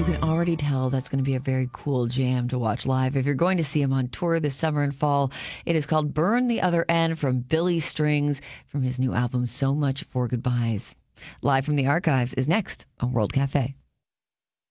You can already tell that's going to be a very cool jam to watch live. If you're going to see him on tour this summer and fall, it is called Burn the Other End from Billy Strings from his new album, So Much for Goodbyes. Live from the archives is next on World Cafe.